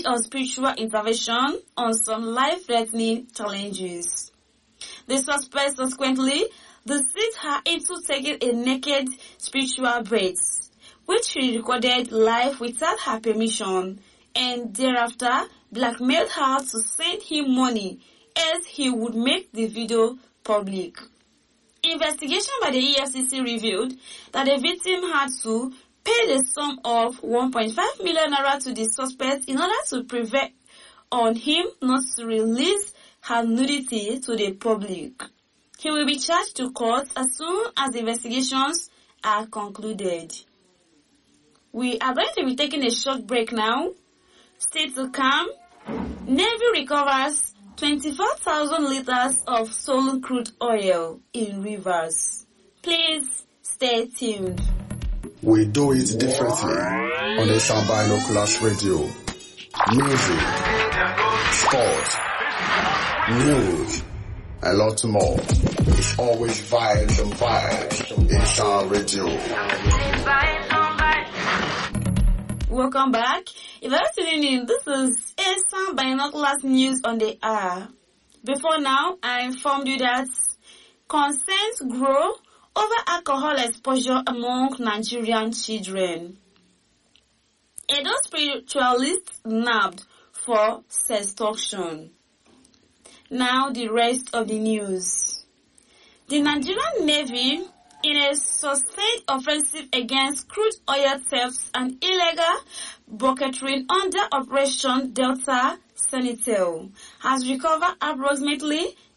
of spiritual intervention on some life-threatening challenges. The suspect subsequently deceived her into taking a naked spiritual bath, which she recorded live without her permission, and thereafter blackmailed her to send him money as he would make the video public. Investigation by the EFCC revealed that the victim had to pay the sum of 1.5 million naira to the suspect in order to prevail on him not to release her nudity to the public. He will be charged to court as soon as the investigations are concluded. We are going to be taking a short break now. Stay to come. Navy recovers 24,000 liters of stolen crude oil in rivers. Please stay tuned. We do it differently on the Sound Binoculars Radio. Music, sports, news, and lots more. It's always vibes and vibes in Sound Radio. Welcome back. If you're tuning in, this is a Sound Binoculars News on the Hour. Before now, I informed you that concerns grow over alcohol exposure among Nigerian children. Edo spiritualists nabbed for sextortion. Now the rest of the news. The Nigerian Navy, in a sustained offensive against crude oil thefts and illegal bucketering under Operation Delta Sentinel, has recovered approximately